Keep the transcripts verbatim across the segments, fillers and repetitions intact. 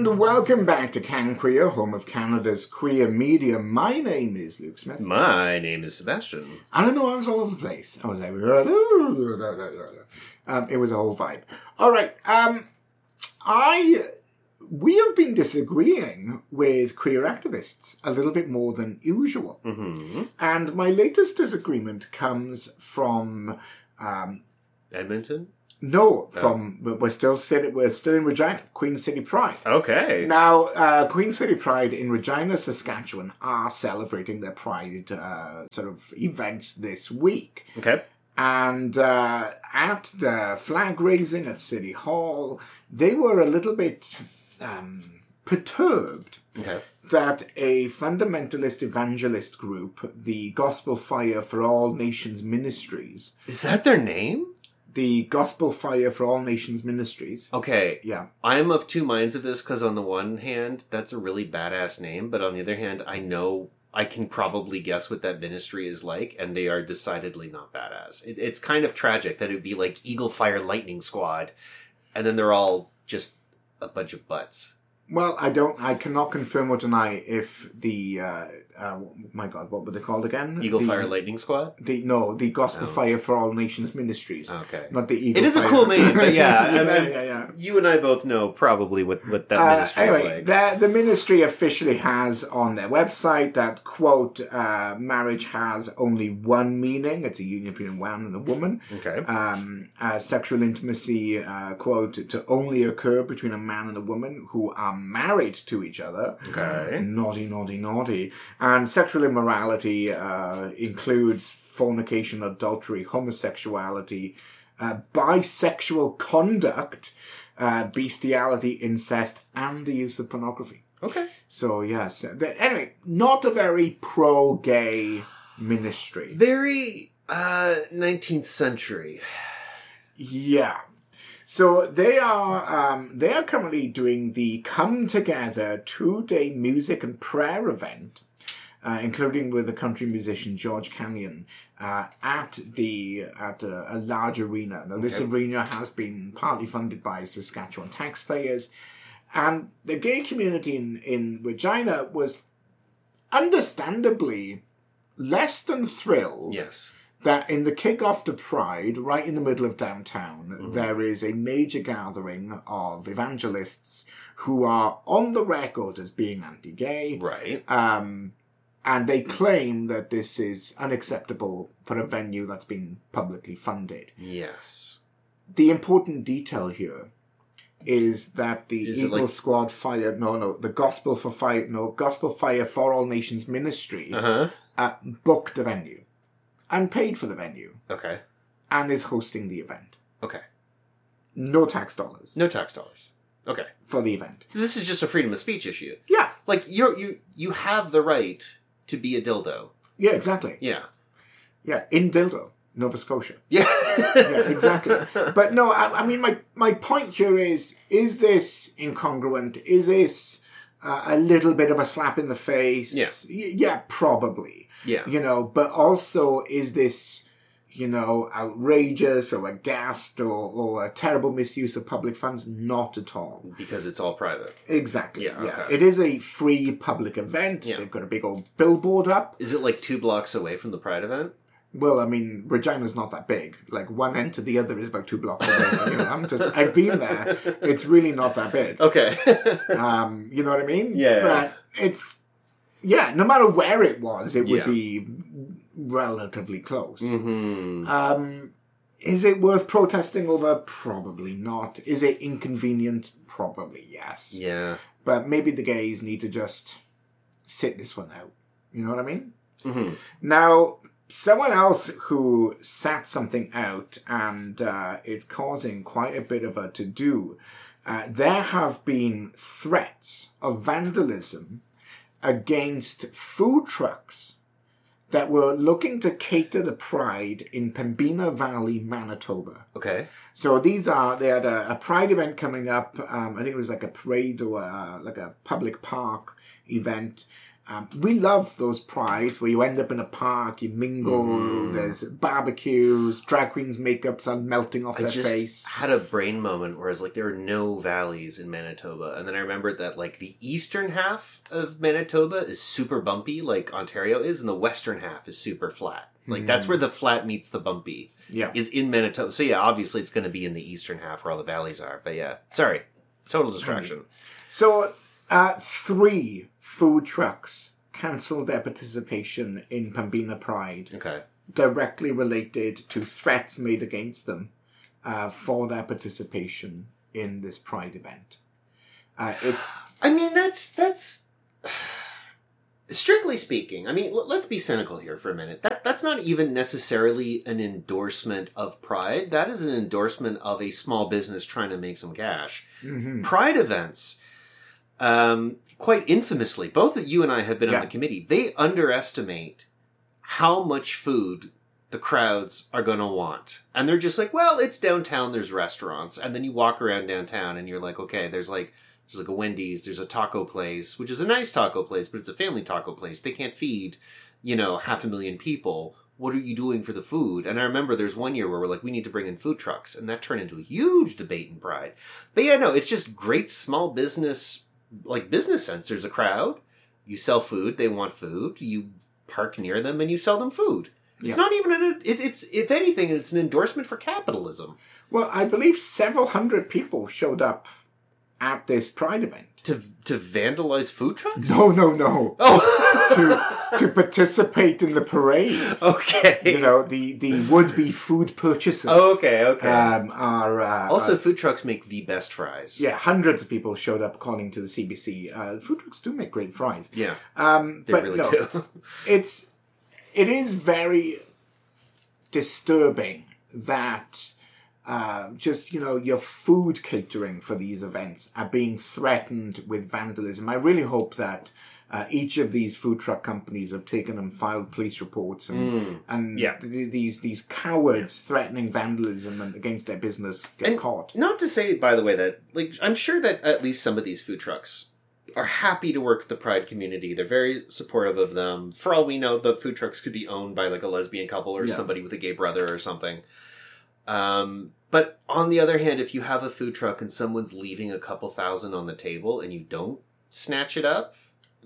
And welcome back to Can Queer, home of Canada's queer media. My name is Luke Smith. My name is Sebastian. I don't know, I was all over the place. I was like, um, it was a whole vibe. All right, um, I, we have been disagreeing with queer activists a little bit more than usual. Mm-hmm. And my latest disagreement comes from, um, Edmonton? No, from oh. we're still sitting, we're still in Regina, Queen City Pride. Okay. Now, uh, Queen City Pride in Regina, Saskatchewan, are celebrating their Pride uh, sort of events this week. Okay. And uh, at the flag raising at City Hall, they were a little bit um, perturbed. Okay. That a fundamentalist evangelist group, the Gospel Fire for All Nations Ministries, is that their name? The Gospel Fire for All Nations Ministries. Okay. Yeah. I'm of two minds of this because on the one hand, that's a really badass name. But on the other hand, I know I can probably guess what that ministry is like. And they are decidedly not badass. It, it's kind of tragic that it would be like Eagle Fire Lightning Squad. And then they're all just a bunch of butts. Well, I don't, I cannot confirm or deny if the, uh, uh, my God, what were they called again? Eagle the, Fire Lightning Squad? The No, the Gospel oh. Fire for All Nations Ministries. Okay. Not the Eagle It is Fire. a cool name, but yeah. yeah, I mean, yeah, yeah. You and I both know probably what, what that uh, ministry anyway, is like. The, the ministry officially has on their website that, quote, uh, marriage has only one meaning. It's a union between a man and a woman. Okay. Um, uh, sexual intimacy, uh, quote, to only occur between a man and a woman who are married to each other. Okay. Naughty, naughty, naughty. And sexual immorality uh, includes fornication, adultery, homosexuality, uh, bisexual conduct, uh, bestiality, incest, and the use of pornography. Okay. So, yes. The, anyway, not a very pro-gay ministry. Very uh, nineteenth century. Yeah. So they are um, they are currently doing the Come Together two-day music and prayer event, uh, including with the country musician George Canyon uh, at the at a, a large arena. Now, this okay. arena has been partly funded by Saskatchewan taxpayers, and the gay community in, in Regina was understandably less than thrilled. Yes. That in the kick-off to Pride, right in the middle of downtown, mm-hmm. there is a major gathering of evangelists who are on the record as being anti-gay. Right. Um, and they claim that this is unacceptable for a venue that's been publicly funded. Yes. The important detail here is that the is Eagle like... Squad Fire, no, no, the Gospel for Fire, no, Gospel Fire for All Nations Ministry uh-huh. uh, booked the venue. And paid for the venue. Okay. And is hosting the event. Okay. No tax dollars. No tax dollars. Okay. For the event. This is just a freedom of speech issue. Yeah. Like, you you you have the right to be a dildo. Yeah, exactly. Yeah. Yeah, in Dildo, Nova Scotia. Yeah. Yeah, exactly. But no, I, I mean, my, my point here is, is this incongruent? Is this uh, a little bit of a slap in the face? Yeah. Y- yeah, probably. Yeah. You know, but also, is this, you know, outrageous or aghast or, or a terrible misuse of public funds? Not at all. Because it's all private. Exactly. Yeah, yeah. okay. It is a free public event. Yeah. They've got a big old billboard up. Is it like two blocks away from the Pride event? Well, I mean, Regina's not that big. Like, one end to the other is about two blocks away. You know, I'm just, I've been there. It's really not that big. Okay. um, you know what I mean? Yeah. But it's, yeah, no matter where it was, it would yeah. be relatively close. Mm-hmm. Um, is it worth protesting over? Probably not. Is it inconvenient? Probably yes. Yeah. But maybe the gays need to just sit this one out. You know what I mean? Mm-hmm. Now, someone else who sat something out and uh, it's causing quite a bit of a to-do, uh, there have been threats of vandalism against food trucks that were looking to cater the Pride in Pembina Valley, Manitoba. Okay. So these are, they had a, a Pride event coming up. Um, I think it was like a parade or a, like a public park event. Um, we love those prides where you end up in a park, you mingle, mm. there's barbecues, drag queens' makeups are melting off I their just face. had a brain moment where it's like there are no valleys in Manitoba, and then I remembered that like the eastern half of Manitoba is super bumpy, like Ontario is, and the western half is super flat. Like mm. that's where the flat meets the bumpy. Yeah, is in Manitoba. So yeah, obviously it's going to be in the eastern half where all the valleys are. But yeah, sorry, total distraction. So uh, three food trucks cancelled their participation in Pembina Pride. Okay. Directly related to threats made against them uh, for their participation in this Pride event. Uh, it's, I mean, that's that's strictly speaking. I mean, l- let's be cynical here for a minute. That that's not even necessarily an endorsement of Pride. That is an endorsement of a small business trying to make some cash. Mm-hmm. Pride events. Um, quite infamously, both of you and I have been yeah. on the committee. They underestimate how much food the crowds are going to want. And they're just like, well, it's downtown, there's restaurants. And then you walk around downtown and you're like, okay, there's like, there's like a Wendy's, there's a taco place, which is a nice taco place, but it's a family taco place. They can't feed, you know, half a million people. What are you doing for the food? And I remember there's one year where we're like, we need to bring in food trucks. And that turned into a huge debate in Pride. But yeah, no, it's just great small business, like business sense. There's a crowd, you sell food, they want food, you park near them and you sell them food. It's yeah. not even an, it, it's, if anything, it's an endorsement for capitalism. Well, I believe several hundred people showed up at this Pride event. To to vandalize food trucks? No, no, no. Oh. to to participate in the parade. Okay. You know, the, the would-be food purchasers. Oh, okay, okay. Um, are uh, also, uh, food trucks make the best fries. Yeah, hundreds of people showed up, according to the C B C. Uh, food trucks do make great fries. Yeah, um, they but really no, do. it's it is very disturbing that. Uh, just, you know, your food catering for these events are being threatened with vandalism. I really hope that uh, each of these food truck companies have taken and filed police reports and mm. and yeah. th- these these cowards threatening vandalism and against their business get and caught. Not to say, by the way, that like I'm sure that at least some of these food trucks are happy to work with the Pride community. They're very supportive of them. For all we know, the food trucks could be owned by like a lesbian couple or yeah. somebody with a gay brother or something. Um, but on the other hand, if you have a food truck and someone's leaving a couple thousand on the table and you don't snatch it up.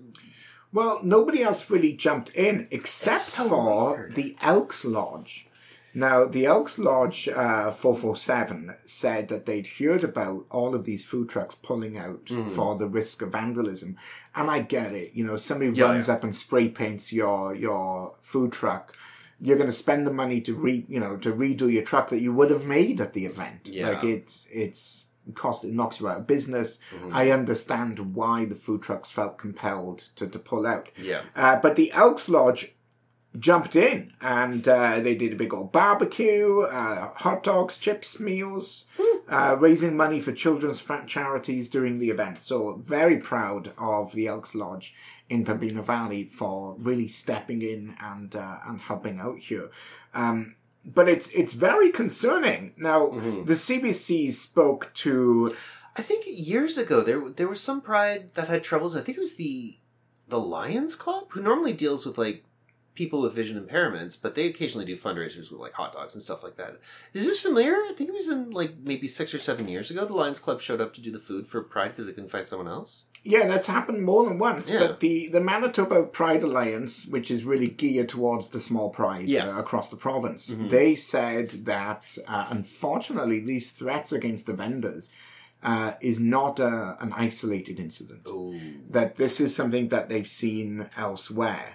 Well, nobody else really jumped in except so for weird. the Elks Lodge. Now, the Elks Lodge uh, four forty-seven said that they'd heard about all of these food trucks pulling out mm. for the risk of vandalism. And I get it. You know, somebody yeah, runs yeah. up and spray paints your your food truck. You're going to spend the money to re, you know, to redo your truck that you would have made at the event. Yeah. Like it's it's cost it knocks you out of business. Mm-hmm. I understand why the food trucks felt compelled to, to pull out. Yeah. Uh, but the Elks Lodge jumped in and uh, they did a big old barbecue, uh, hot dogs, chips, meals, uh, raising money for children's fat charities during the event. So very proud of the Elks Lodge in Pembina Valley for really stepping in and uh, and helping out here. Um, but it's it's very concerning. Now, mm-hmm. the C B C spoke to... I think years ago there there was some Pride that had troubles. I think it was the the Lions Club, who normally deals with like people with vision impairments, but they occasionally do fundraisers with like hot dogs and stuff like that. Is this familiar? I think it was in like maybe six or seven years ago. The Lions Club showed up to do the food for Pride because they couldn't find someone else. Yeah, that's happened more than once. Yeah. But the, the Manitoba Pride Alliance, which is really geared towards the small prides yeah. uh, across the province, mm-hmm. they said that, uh, unfortunately, these threats against the vendors uh, is not a, an isolated incident. Ooh. That this is something that they've seen elsewhere.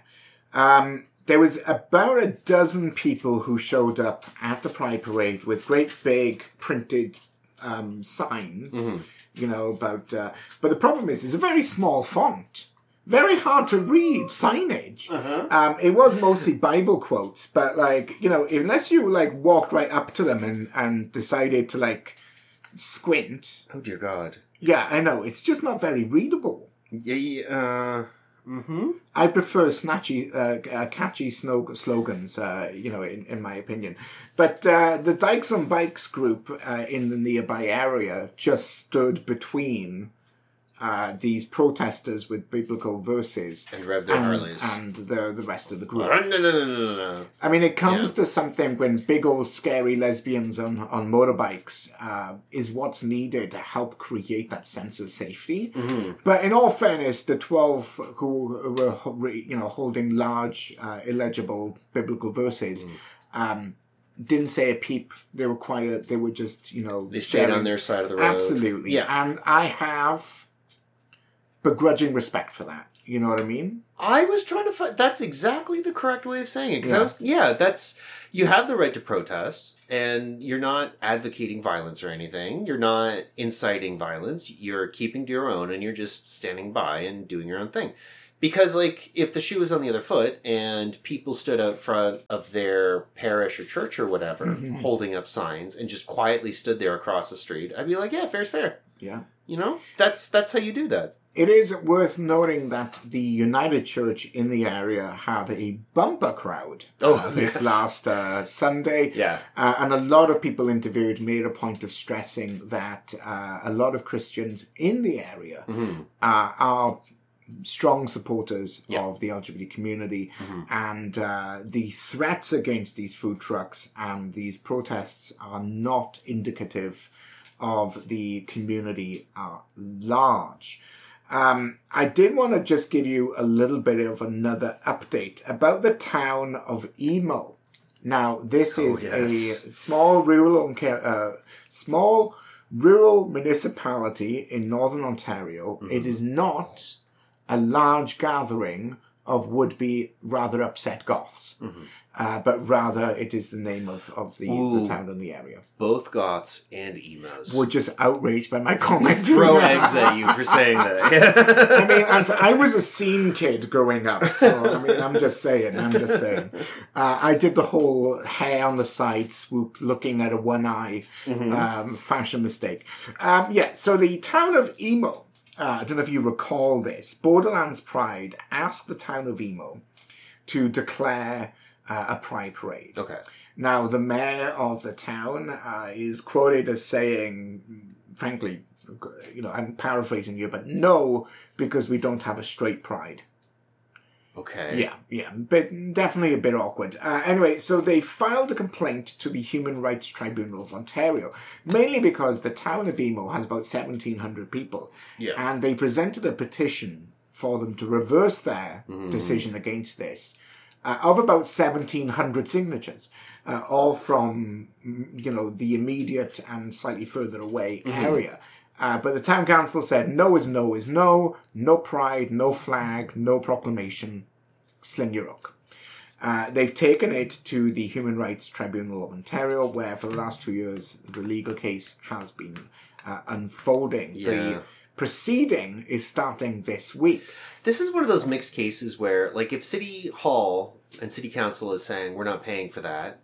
Um, there was about a dozen people who showed up at the Pride Parade with great big printed um, signs. Mm-hmm. You know, about... Uh, but the problem is, it's a very small font. Very hard to read signage. Uh-huh. Um, it was mostly Bible quotes, but, like, you know, unless you, like, walked right up to them and, and decided to, like, squint... Oh, dear God. Yeah, I know. It's just not very readable. Yeah, uh... Mm-hmm. I prefer snatchy, uh, uh, catchy snog- slogans, uh, you know, in, in my opinion. But uh, the Dykes on Bikes group uh, in the nearby area just stood between uh, these protesters with biblical verses and rev their and, Harleys and the the rest of the group. No, no, no, no, no, no. I mean, it comes Yeah. to something when big old scary lesbians on, on motorbikes uh, is what's needed to help create that sense of safety. Mm-hmm. But in all fairness, the twelve who were, you know, holding large, uh, illegible biblical verses, mm. um, didn't say a peep. They were quiet. They were just, you know, they stayed sharing. on their side of the road. Absolutely. Yeah. And I have begrudging respect for that. You know what I mean? I was trying to find... That's exactly the correct way of saying it. Because Yeah. I was... Yeah, that's... You have the right to protest, and you're not advocating violence or anything. You're not inciting violence. You're keeping to your own, and you're just standing by and doing your own thing. Because, like, if the shoe was on the other foot, and people stood out front of their parish or church or whatever, mm-hmm. holding up signs, and just quietly stood there across the street, I'd be like, yeah, fair's fair. Yeah. You know? That's that's how you do that. It is worth noting that the United Church in the area had a bumper crowd oh, uh, this yes. last uh, Sunday. Yeah. Uh, and a lot of people interviewed made a point of stressing that uh, a lot of Christians in the area mm-hmm. uh, are strong supporters yeah. of the L G B T community. Mm-hmm. And uh, the threats against these food trucks and these protests are not indicative of the community at large. Um, I did want to just give you a little bit of another update about the town of Emo. Now, this oh, is yes. a small rural, uh, small rural municipality in northern Ontario. Mm-hmm. It is not a large gathering of would-be rather upset goths, mm-hmm. uh, but rather it is the name of, of the, the town in the area. Both goths and emos were just outraged by my comment. Throw eggs at you for saying that. I mean, I'm, I was a scene kid growing up, so I mean, I'm just saying, I'm just saying. Uh, I did the whole hair on the side swoop, looking at a one eye mm-hmm. um, fashion mistake. Um, yeah, so the town of Emo. Uh, I don't know if you recall this. Borderlands Pride asked the town of Emo to declare uh, a pride parade. Okay. Now, the mayor of the town uh, is quoted as saying, frankly, you know, I'm paraphrasing you, but no, because we don't have a straight pride. Okay. Yeah, yeah, but definitely a bit awkward. Uh, anyway, so they filed a complaint to the Human Rights Tribunal of Ontario, mainly because the town of Emo has about seventeen hundred people. Yeah. And they presented a petition for them to reverse their mm. decision against this uh, of about seventeen hundred signatures, uh, all from, you know, the immediate and slightly further away mm-hmm. area. Uh, but the town council said no is no is no, no pride, no flag, no proclamation, sling your hook. Uh, they've taken it to the Human Rights Tribunal of Ontario, where for the last two years the legal case has been uh, unfolding. Yeah. The proceeding is starting this week. This is one of those mixed cases where, like, if City Hall and City Council is saying we're not paying for that,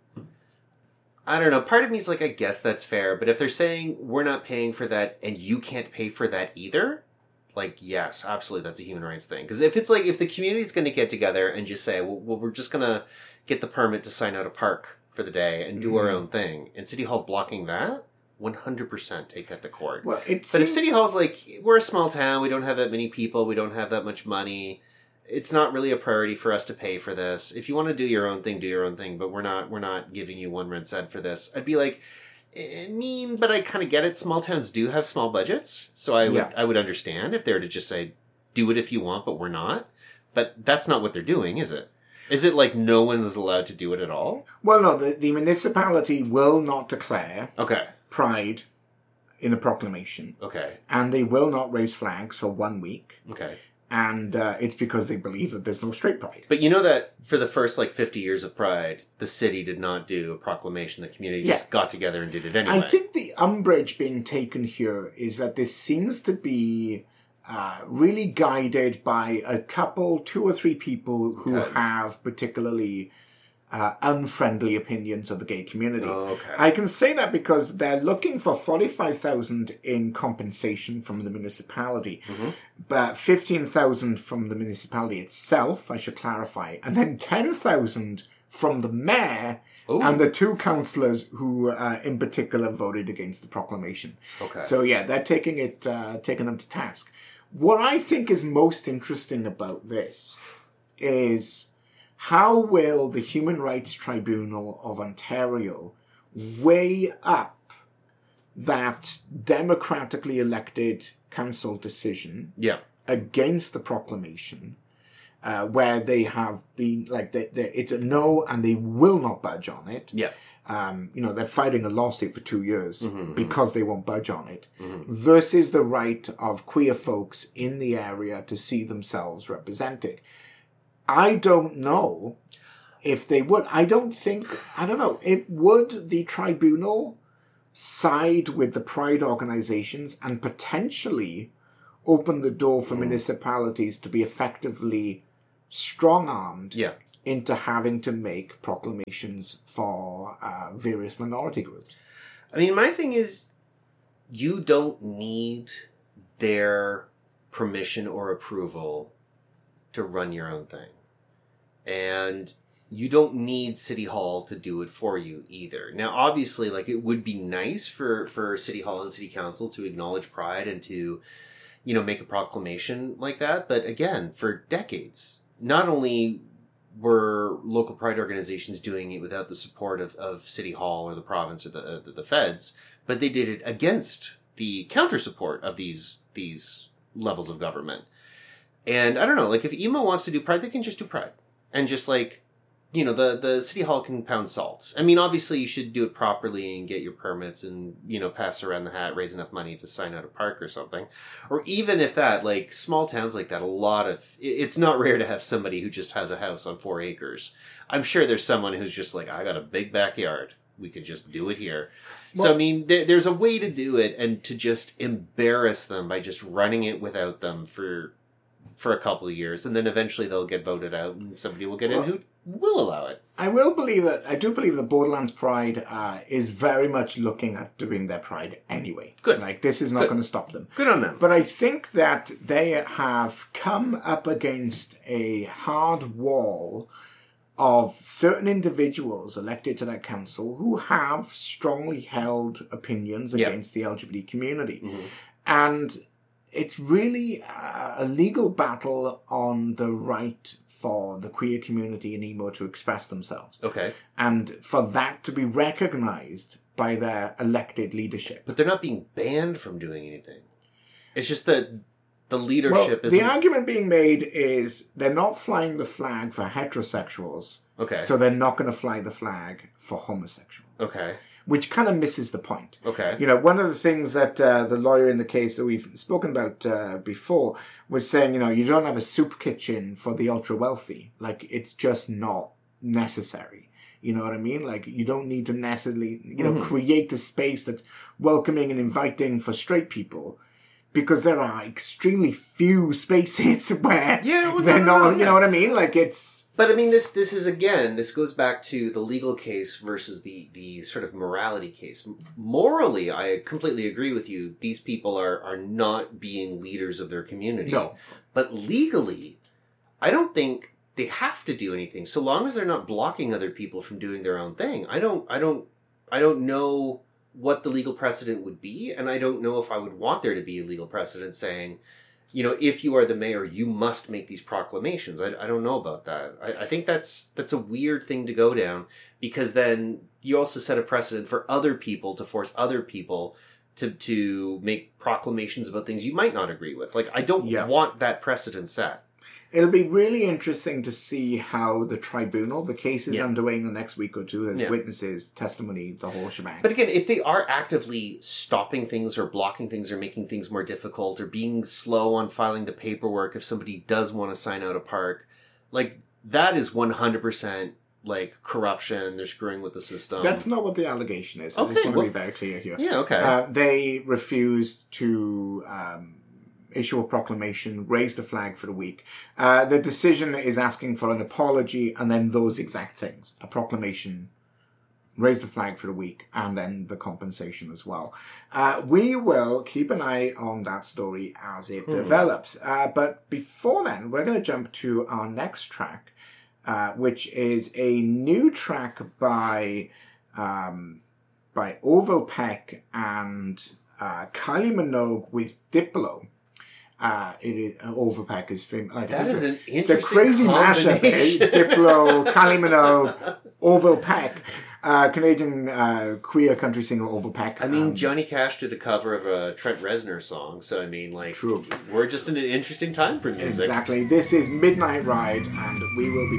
I don't know. Part of me is like, I guess that's fair. But if they're saying we're not paying for that and you can't pay for that either, like, yes, absolutely, that's a human rights thing. Because if it's like, if the community's going to get together and just say, well, well we're just going to get the permit to sign out a park for the day and do mm-hmm. our own thing, and City Hall's blocking that, one hundred percent take that to court. Well, it but seems... if City Hall's like, we're a small town, we don't have that many people, we don't have that much money, it's not really a priority for us to pay for this. If you want to do your own thing, do your own thing, but we're not we're not giving you one red cent for this. I'd be like, I mean, but I kind of get it. Small towns do have small budgets, so I would yeah. I would understand if they were to just say, do it if you want, but we're not. But that's not what they're doing, is it? Is it like no one is allowed to do it at all? Well, no, the, the municipality will not declare okay. pride in a proclamation. Okay. And they will not raise flags for one week. Okay. And uh, it's because they believe that there's no straight pride. But you know that for the first, like, fifty years of Pride, the city did not do a proclamation. The community just yeah. got together and did it anyway. I think the umbrage being taken here is that this seems to be uh, really guided by a couple, two or three people who okay. have particularly uh, unfriendly opinions of the gay community. Oh, okay. I can say that because they're looking for forty-five thousand dollars in compensation from the municipality, mm-hmm. but fifteen thousand dollars from the municipality itself, I should clarify, and then ten thousand dollars from the mayor Ooh. And the two councillors who, uh, in particular, voted against the proclamation. Okay. So, yeah, they're taking it, uh, taking them to task. What I think is most interesting about this is how will the Human Rights Tribunal of Ontario weigh up that democratically elected council decision Yeah. against the proclamation, uh, where they have been like they, they, it's a no and they will not budge on it. Yeah. Um, you know, they're fighting a lawsuit for two years Mm-hmm, because they won't budge on it, mm-hmm. versus the right of queer folks in the area to see themselves represented. I don't know if they would. I don't think, I don't know, it would the tribunal side with the pride organizations and potentially open the door for mm. municipalities to be effectively strong-armed yeah. into having to make proclamations for uh, various minority groups. I mean, my thing is, you don't need their permission or approval to run your own thing. And you don't need City Hall to do it for you either. Now, obviously, like, it would be nice for, for City Hall and City Council to acknowledge Pride and to, you know, make a proclamation like that. But again, for decades, not only were local pride organizations doing it without the support of, of City Hall or the province or the, uh, the the feds, but they did it against the counter support of these these levels of government. And I don't know, like, if E M O wants to do Pride, they can just do Pride. And just, like, you know, the, the City Hall can pound salt. I mean, obviously you should do it properly and get your permits and, you know, pass around the hat, raise enough money to sign out a park or something. Or even if that, like, small towns like that, a lot of, it's not rare to have somebody who just has a house on four acres. I'm sure there's someone who's just like, I got a big backyard. We could just do it here. Well, so, I mean, there, there's a way to do it, and to just embarrass them by just running it without them for for a couple of years, and then eventually they'll get voted out and somebody will get well, in who will allow it. I will believe that, I do believe that Borderlands Pride uh, is very much looking at doing their Pride anyway. Good. Like, this is not going to stop them. Good on them. But I think that they have come up against a hard wall of certain individuals elected to that council who have strongly held opinions against yep. the L G B T community. Mm-hmm. And it's really a legal battle on the right for the queer community in emo to express themselves. Okay. And for that to be recognized by their elected leadership. But they're not being banned from doing anything. It's just that the leadership well, isn't... The argument being made is they're not flying the flag for heterosexuals. Okay. So they're not going to fly the flag for homosexuals. Okay. Which kind of misses the point. Okay. You know, one of the things that uh, the lawyer in the case that we've spoken about uh, before was saying, you know, you don't have a soup kitchen for the ultra wealthy. Like, it's just not necessary. You know what I mean? Like, you don't need to necessarily, you know, mm-hmm. create a space that's welcoming and inviting for straight people, because there are extremely few spaces where yeah, well, they're no, no, not, no, you yeah. know what I mean? Like, it's... But, I mean, this this is, again, this goes back to the legal case versus the, the sort of morality case. Morally, I completely agree with you. These people are, are not being leaders of their community. No. But legally, I don't think they have to do anything. So long as they're not blocking other people from doing their own thing. I don't, I don't, I don't know what the legal precedent would be, and I don't know if I would want there to be a legal precedent saying, you know, if you are the mayor, you must make these proclamations. I, I don't know about that. I, I think that's that's a weird thing to go down, because then you also set a precedent for other people to force other people to to make proclamations about things you might not agree with. Like, I don't yeah. want that precedent set. It'll be really interesting to see how the tribunal, the case is yeah. underway in the next week or two. There's yeah. witnesses, testimony, the whole shebang. But again, if they are actively stopping things or blocking things or making things more difficult or being slow on filing the paperwork if somebody does want to sign out a park, like, that is one hundred percent like corruption. They're screwing with the system. That's not what the allegation is. I okay, just want well, to be very clear here. Yeah, okay. Uh, they refused to... Um, issue a proclamation, raise the flag for the week. Uh, the decision is asking for an apology and then those exact things. A proclamation, raise the flag for the week, and then the compensation as well. Uh, we will keep an eye on that story as it hmm. develops. Uh, but before then, we're going to jump to our next track, uh, which is a new track by, um, by Orville Peck and uh, Kylie Minogue with Diplo. Uh, it is uh, Overpeck is famous. Like, That it's is a, an it's a interesting crazy mashup. Eh? combination. Diplo, Kylie Minogue, Orville Peck, uh, Canadian uh, queer country singer Orville Peck. I mean, um, Johnny Cash did a cover of a Trent Reznor song, so I mean, like, True. we're just in an interesting time for music. Exactly. This is Midnight Ride, and we will be